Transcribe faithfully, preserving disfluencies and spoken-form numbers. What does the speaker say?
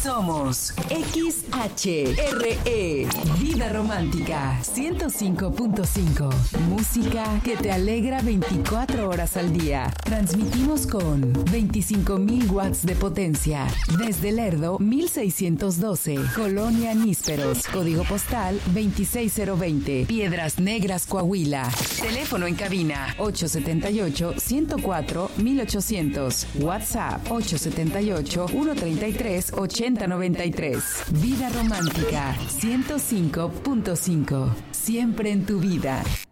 Somos X H R E, Vida Romántica, ciento cinco punto cinco. Música que te alegra veinticuatro horas al día. Transmitimos con veinticinco mil watts de potencia. Desde Lerdo, mil seiscientos doce. Colonia Nísperos. Código postal veintiséis mil veinte. Piedras Negras, Coahuila. Teléfono en cabina ocho siete ocho, uno cero cuatro, mil ochocientos. WhatsApp ocho siete ocho, uno tres tres, ocho cero nueve tres. Vida Romántica ciento cinco punto cinco. Siempre en tu vida.